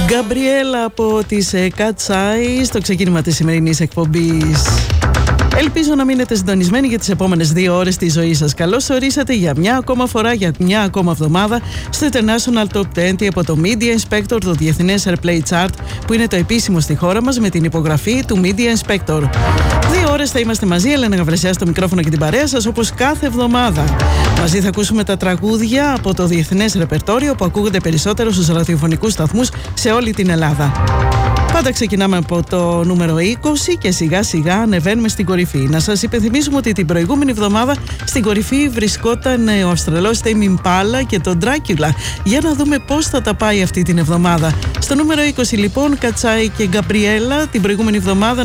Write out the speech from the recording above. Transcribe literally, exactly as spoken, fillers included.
Γκαμπριέλα από τις Cat's Eyes στο ξεκίνημα της σημερινής εκπομπής. Ελπίζω να μείνετε συντονισμένοι για τις επόμενες δύο ώρες της ζωής σας. Καλώς ορίσατε για μια ακόμα φορά, για μια ακόμα εβδομάδα στο International Top είκοσι από το Media Inspector, το Διεθνές Airplay Chart, που είναι το επίσημο στη χώρα μας με την υπογραφή του Media Inspector. Δύο ώρες θα είμαστε μαζί, Ελένα Γαβρεσιά στο μικρόφωνο και την παρέα σας, όπως κάθε εβδομάδα. Μαζί θα ακούσουμε τα τραγούδια από το διεθνές ρεπερτόριο που ακούγονται περισσότερο στους ραδιοφωνικούς σταθμούς σε όλη την Ελλάδα. Πάντα ξεκινάμε από το νούμερο είκοσι και σιγά σιγά ανεβαίνουμε στην κορυφή. Να σας υπενθυμίσουμε ότι την προηγούμενη εβδομάδα στην κορυφή βρισκόταν ο Αυστραλός Tame Impala και το Dracula. Για να δούμε πώς θα τα πάει αυτή την εβδομάδα. Στο νούμερο είκοσι λοιπόν, Cat's Eyes και Γκαμπριέλα. Την προηγούμενη εβδομάδα